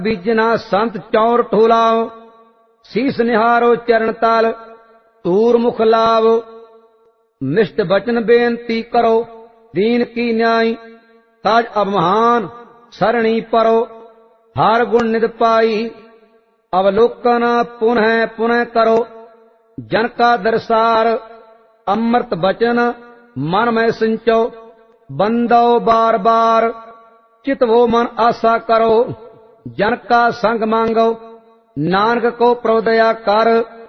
बीजना संत चौर ठोलाओ, शीस निहारो चरण ताल, तूर मुख लाओ। मिष्ट बचन बेनती करो, दीन की न्याय, ताज अब महान सरणी परो। हार गुण निध पाई, अवलोकन पुनः पुनः करो। जन का दरसार, अमृत बचन मन में सिंचो। बंदो बार बार, चित वो मन आशा करो। जन का संग मांगो, नानक को प्रभु दया कर।